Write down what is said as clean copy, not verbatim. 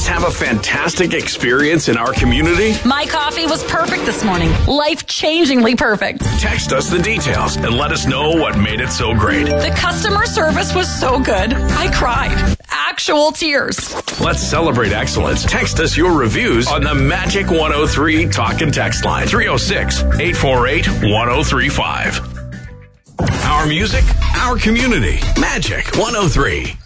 just have a fantastic experience in our community? My coffee was perfect this morning. Life-changingly perfect. Text us the details and let us know what made it so great. The customer service was so good. I cried. Actual tears. Let's celebrate excellence. Text us your reviews on the Magic 103 Talk and Text line. 306-848-1035. Our music, our community. Magic 103.